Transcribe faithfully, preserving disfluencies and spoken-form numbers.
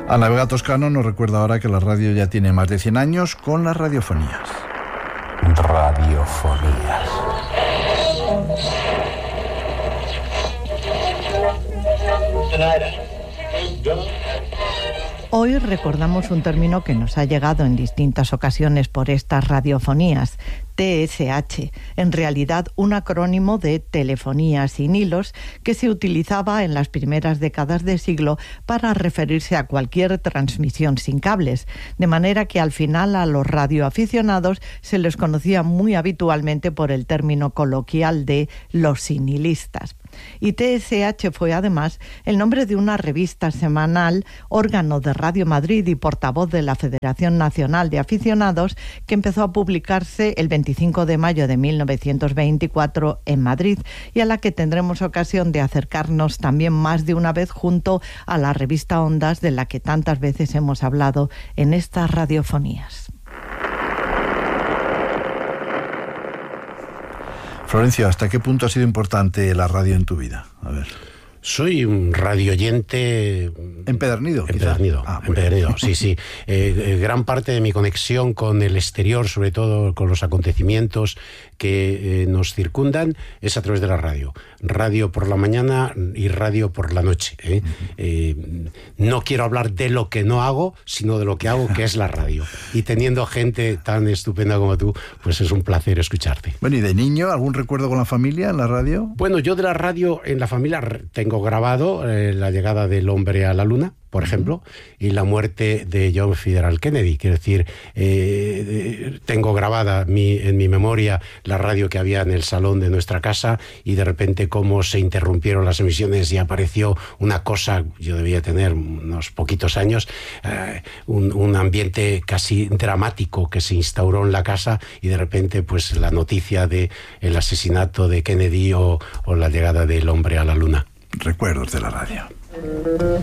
Ana Vega Toscano nos recuerda ahora que la radio ya tiene más de cien años con las radiofonías. Radiofonías. Hoy recordamos un término que nos ha llegado en distintas ocasiones por estas radiofonías, T S H, en realidad un acrónimo de telefonía sin hilos que se utilizaba en las primeras décadas del siglo para referirse a cualquier transmisión sin cables, de manera que al final a los radioaficionados se les conocía muy habitualmente por el término coloquial de los sinhilistas. Y T S H fue además el nombre de una revista semanal, órgano de Radio Madrid y portavoz de la Federación Nacional de Aficionados, que empezó a publicarse el veinticinco de mayo de mil novecientos veinticuatro en Madrid y a la que tendremos ocasión de acercarnos también más de una vez junto a la revista Ondas, de la que tantas veces hemos hablado en estas radiofonías. Florencio, ¿hasta qué punto ha sido importante la radio en tu vida? A ver. Soy un radioyente... ¿Empedernido? Empedernido, ah, empedernido, sí, sí. Eh, eh, gran parte de mi conexión con el exterior, sobre todo con los acontecimientos que eh, nos circundan, es a través de la radio. Radio por la mañana y radio por la noche. ¿eh? Uh-huh. Eh, no quiero hablar de lo que no hago, sino de lo que hago, que es la radio. Y teniendo gente tan estupenda como tú, pues es un placer escucharte. Bueno, ¿y de niño algún recuerdo con la familia en la radio? Bueno, yo de la radio en la familia tengo grabado eh, la llegada del hombre a la luna, por ejemplo, y la muerte de John Fitzgerald Kennedy. Quiero decir, eh, tengo grabada mi, en mi memoria la radio que había en el salón de nuestra casa y de repente cómo se interrumpieron las emisiones y apareció una cosa, yo debía tener unos poquitos años, eh, un, un ambiente casi dramático que se instauró en la casa y de repente pues la noticia de el asesinato de Kennedy o, o la llegada del hombre a la luna. Recuerdos de la radio.